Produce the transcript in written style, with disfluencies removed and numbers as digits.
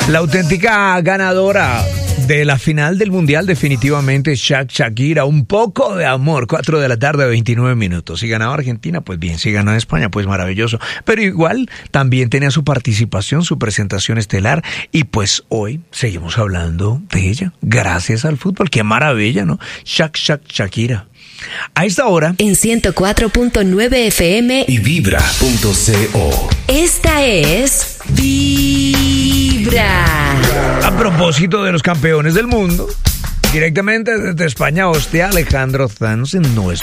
La auténtica ganadora de la final del Mundial definitivamente Shakira. Un poco de amor, 4 de la tarde, 29 minutos. Si ganaba Argentina, pues bien. Si ganaba España, pues maravilloso. Pero igual también tenía su participación, su presentación estelar. Y pues hoy seguimos hablando de ella. Gracias al fútbol. Qué maravilla, ¿no? Shakira. A esta hora en 104.9 FM y vibra.co. Esta es Vibra. A propósito de los campeones del mundo, directamente desde España, hostia, Alejandro Sanz no es